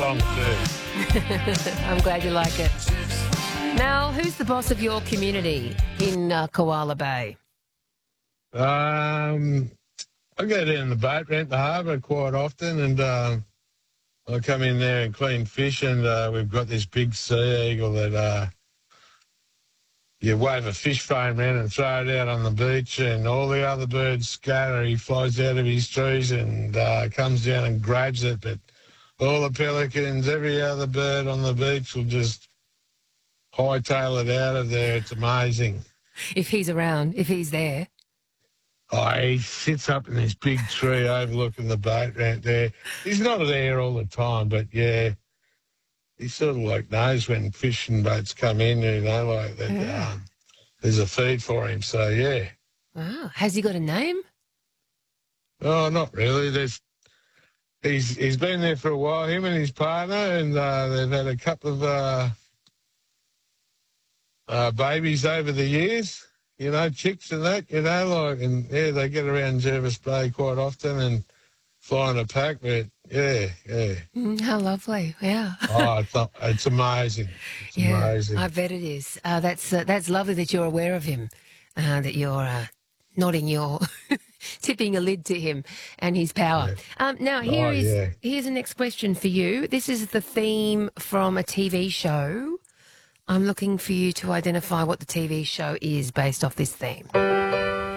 song too. I'm glad you like it. Now, who's the boss of your community in Koala Bay? I go down the boat, rent the harbour quite often, and I come in there and clean fish, and we've got this big sea eagle that you wave a fish phone around and throw it out on the beach, and all the other birds scatter. He flies out of his trees and comes down and grabs it, but all the pelicans, every other bird on the beach will just hightail it out of there. It's amazing. If he's around, if he's there. Oh, he sits up in this big tree overlooking the boat right there. He's not there all the time, but yeah, he sort of like knows when fishing boats come in, like that. Yeah. There's a feed for him, so yeah. Wow. Has he got a name? Oh, not really. He's been there for a while, him and his partner, and they've had a couple of babies over the years. Chicks and that, and yeah, they get around Jervis Bay quite often and fly in a pack, but yeah. How lovely, yeah. Oh, it's amazing. It's amazing. I bet it is. That's lovely that you're aware of him, that you're nodding your, tipping a lid to him and his power. Yeah. Now, here's the next question for you. This is the theme from a TV show. I'm looking for you to identify what the TV show is based off this theme.